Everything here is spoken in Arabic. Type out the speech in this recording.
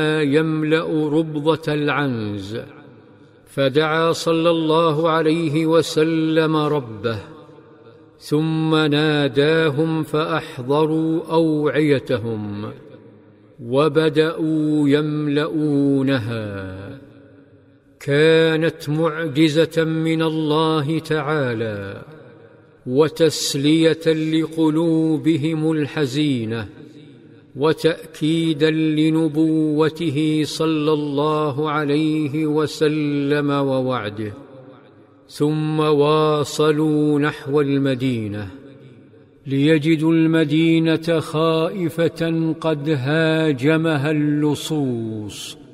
يملأ ربضة العنز، فدعا صلى الله عليه وسلم ربه، ثم ناداهم فأحضروا أوعيتهم وبدأوا يملؤونها. كانت معجزة من الله تعالى وتسلية لقلوبهم الحزينة، وتأكيدا لنبوته صلى الله عليه وسلم ووعده. ثم واصلوا نحو المدينة ليجدوا المدينة خائفة قد هاجمها اللصوص،